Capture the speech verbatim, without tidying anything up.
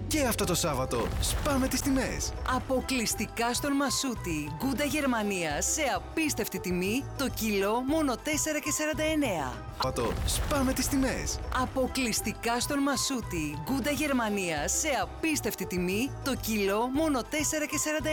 Και αυτό το Σάββατο σπάμε τις τιμές. Αποκλειστικά στον Μασούτη. Γκούντα Γερμανία σε απίστευτη τιμή. Το κιλό μόνο τέσσερα και σαράντα εννέα. Σάββατο σπάμε τις τιμές. Αποκλειστικά στον Μασούτη. Γκούντα Γερμανία σε απίστευτη τιμή. Το κιλό μόνο τέσσερα και σαράντα εννέα.